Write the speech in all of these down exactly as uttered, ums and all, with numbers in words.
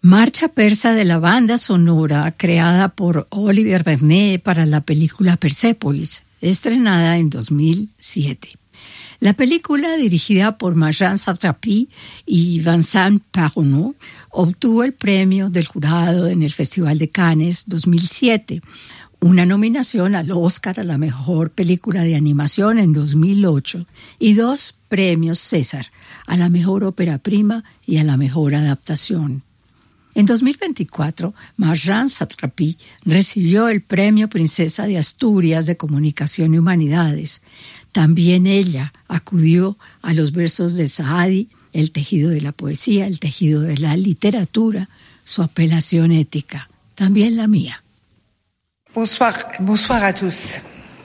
Marcha persa de la banda sonora creada por Olivier Vernet para la película Persepolis, estrenada en dos mil siete. La película, dirigida por Marjane Satrapi y Vincent Perronneau, obtuvo el premio del jurado en el Festival de Cannes dos mil siete, una nominación al Oscar a la mejor película de animación en dos mil ocho y dos premios César, a la mejor ópera prima y a la mejor adaptación. En dos mil veinticuatro, Marjane Satrapi recibió el Premio Princesa de Asturias de Comunicación y Humanidades. También ella acudió a los versos de Saadi, el tejido de la poesía, el tejido de la literatura, su apelación ética, también la mía. Bonsoir, bonsoir à tous.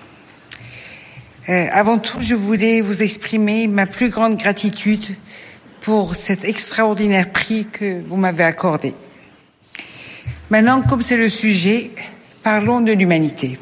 Euh, avant tout, je voulais vous exprimer ma plus grande gratitude pour cet extraordinaire prix que vous m'avez accordé. Maintenant, comme c'est le sujet, parlons de l'humanité.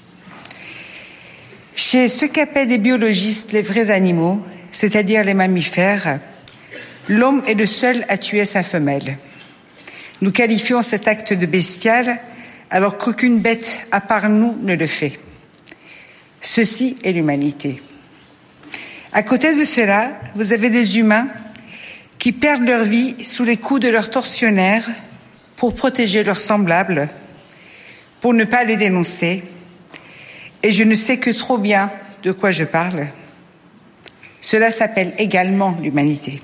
Chez ceux qu'appellent les biologistes les vrais animaux, c'est-à-dire les mammifères, l'homme est le seul à tuer sa femelle. Nous qualifions cet acte de bestial alors qu'aucune bête à part nous ne le fait. Ceci est l'humanité. À côté de cela, vous avez des humains qui perdent leur vie sous les coups de leurs tortionnaires pour protéger leurs semblables, pour ne pas les dénoncer, et je ne sais que trop bien de quoi je parle. Cela s'appelle également l'humanité.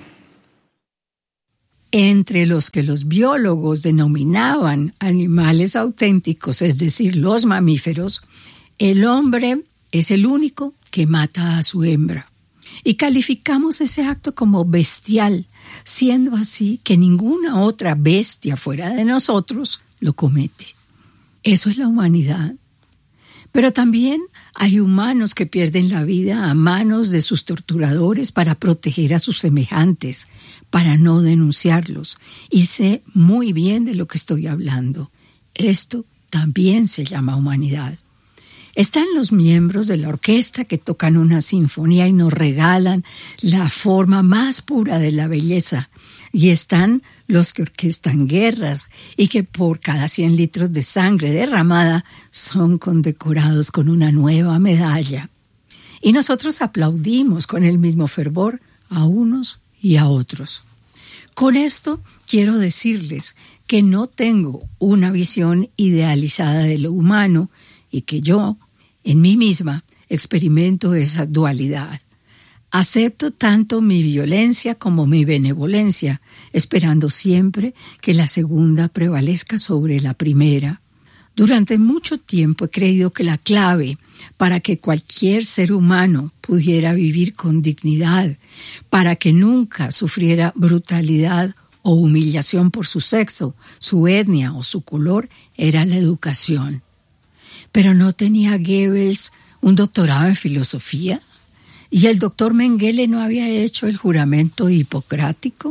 Entre los que los biólogos denominaban animales auténticos, es decir, los mamíferos, el hombre es el único que mata a su hembra. Y calificamos ese acto como bestial, siendo así que ninguna otra bestia fuera de nosotros lo comete. Eso es la humanidad. Pero también hay humanos que pierden la vida a manos de sus torturadores para proteger a sus semejantes, para no denunciarlos. Y sé muy bien de lo que estoy hablando. Esto también se llama humanidad. Están los miembros de la orquesta que tocan una sinfonía y nos regalan la forma más pura de la belleza. Y están los que orquestan guerras y que por cada cien litros de sangre derramada son condecorados con una nueva medalla. Y nosotros aplaudimos con el mismo fervor a unos y a otros. Con esto quiero decirles que no tengo una visión idealizada de lo humano y que yo, en mí misma, experimento esa dualidad. Acepto tanto mi violencia como mi benevolencia, esperando siempre que la segunda prevalezca sobre la primera. Durante mucho tiempo he creído que la clave para que cualquier ser humano pudiera vivir con dignidad, para que nunca sufriera brutalidad o humillación por su sexo, su etnia o su color, era la educación. Pero ¿no tenía Goebbels un doctorado en filosofía? ¿Y el doctor Mengele no había hecho el juramento hipocrático?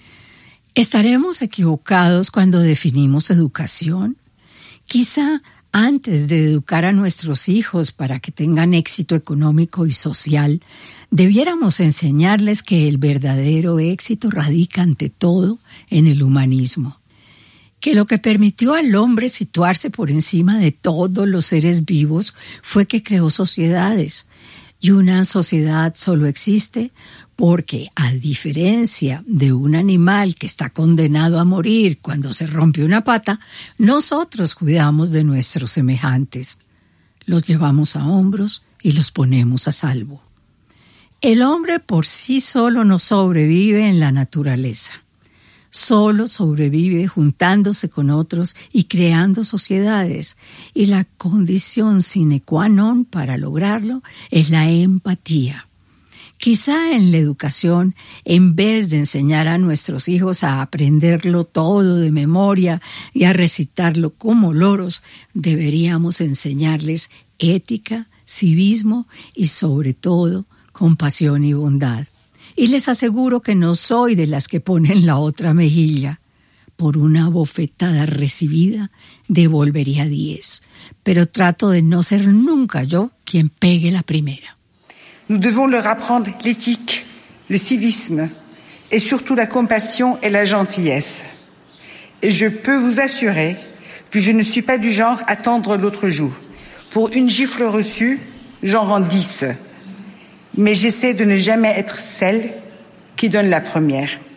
¿Estaremos equivocados cuando definimos educación? Quizá antes de educar a nuestros hijos para que tengan éxito económico y social, debiéramos enseñarles que el verdadero éxito radica ante todo en el humanismo. Que lo que permitió al hombre situarse por encima de todos los seres vivos fue que creó sociedades. Y una sociedad solo existe porque, a diferencia de un animal que está condenado a morir cuando se rompe una pata, nosotros cuidamos de nuestros semejantes. Los llevamos a hombros y los ponemos a salvo. El hombre por sí solo no sobrevive en la naturaleza. Solo sobrevive juntándose con otros y creando sociedades, y la condición sine qua non para lograrlo es la empatía. Quizá en la educación, en vez de enseñar a nuestros hijos a aprenderlo todo de memoria y a recitarlo como loros, deberíamos enseñarles ética, civismo y sobre todo compasión y bondad. Y les aseguro que no soy de las que ponen la otra mejilla. Por una bofetada recibida, devolvería diez. Pero trato de no ser nunca yo quien pegue la primera. Nous devons leur apprendre l'éthique, le civisme et surtout la compassion et la gentillesse. Et je peux vous assurer que je ne suis pas du genre à tendre l'autre joue. Pour une gifle reçue, j'en rends dix. Mais j'essaie de ne jamais être celle qui donne la première.